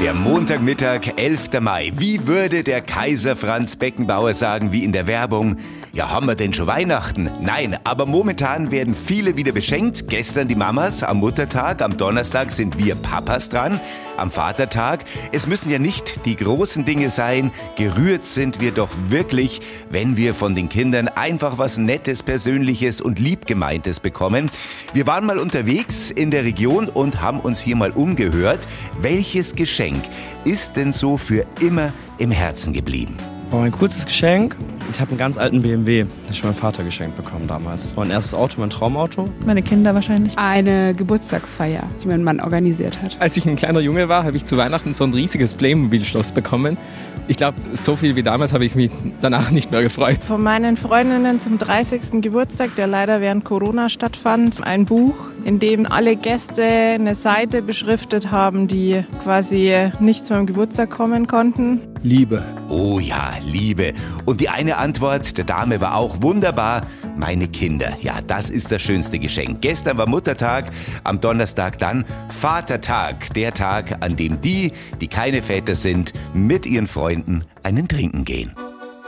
Der Montagmittag, 11. Mai. Wie würde der Kaiser Franz Beckenbauer sagen, wie in der Werbung? Ja, haben wir denn schon Weihnachten? Nein, aber momentan werden viele wieder beschenkt. Gestern die Mamas, am Muttertag, am Donnerstag sind wir Papas dran, am Vatertag. Es müssen ja nicht die großen Dinge sein. Gerührt sind wir doch wirklich, wenn wir von den Kindern einfach was Nettes, Persönliches und Liebgemeintes bekommen. Wir waren mal unterwegs in der Region und haben uns hier mal umgehört. Welches Geschenk ist denn so für immer im Herzen geblieben? Ein kurzes Geschenk. Ich habe einen ganz alten BMW, das ich meinem Vater geschenkt bekommen damals. Mein erstes Auto, mein Traumauto. Meine Kinder wahrscheinlich. Eine Geburtstagsfeier, die mein Mann organisiert hat. Als ich ein kleiner Junge war, habe ich zu Weihnachten so ein riesiges Playmobil-Schloss bekommen. Ich glaube, so viel wie damals habe ich mich danach nicht mehr gefreut. Von meinen Freundinnen zum 30. Geburtstag, der leider während Corona stattfand, ein Buch, in dem alle Gäste eine Seite beschriftet haben, die quasi nicht zu meinem Geburtstag kommen konnten. Liebe. Oh ja, Liebe. Und die eine Antwort der Dame war auch wunderbar. Meine Kinder. Ja, das ist das schönste Geschenk. Gestern war Muttertag, am Donnerstag dann Vatertag. Der Tag, an dem die keine Väter sind, mit ihren Freunden einen Trinken gehen.